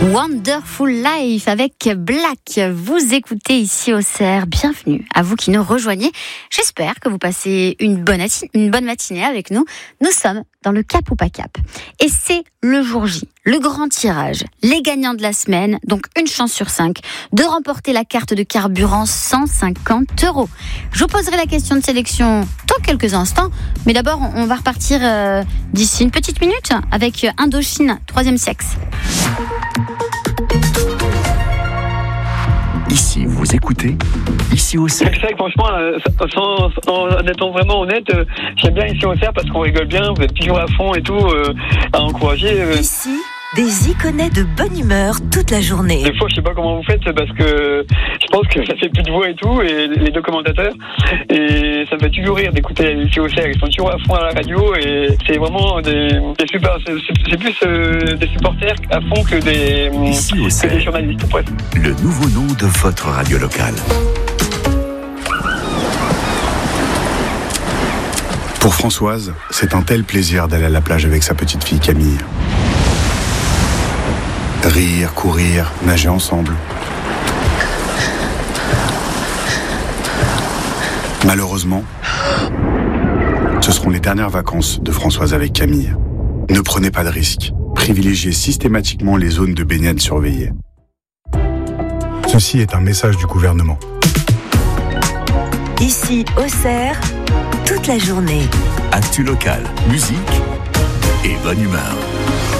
Wonderful Life avec Black. Vous écoutez ici au CR. Bienvenue à vous qui nous rejoignez. J'espère que vous passez une bonne matinée avec nous. Nous sommes dans le Cap ou pas Cap. Et c'est le jour J, le grand tirage. Les gagnants de la semaine, donc une chance sur 5 de remporter la carte de carburant 150 €. Je vous poserai la question de sélection dans quelques instants. Mais d'abord, on va repartir d'ici une petite minute avec Indochine, 3e sexe. Ici, vous écoutez, ici au CERF. C'est vrai que franchement, en étant vraiment honnête, j'aime bien ici au CERF parce qu'on rigole bien, vous êtes toujours à fond et tout, à encourager. Ici, des iconais de bonne humeur toute la journée. Des fois, je sais pas comment vous faites parce que je pense que ça fait plus de voix et tout, et les deux commentateurs, et ça me fait toujours rire d'écouter ici au CERF. Ils sont toujours à fond à la radio et c'est vraiment des super, c'est plus des supporters à fond que des journalistes presque. Le nouveau nom de votre radio locale. Pour Françoise, c'est un tel plaisir d'aller à la plage avec sa petite fille Camille. Rire, courir, nager ensemble. Malheureusement, ce seront les dernières vacances de Françoise avec Camille. Ne prenez pas de risques. Privilégiez systématiquement les zones de baignade surveillées. Ceci est un message du gouvernement. Ici, au CERF, toute la journée. Actu locale, musique et bonne humeur.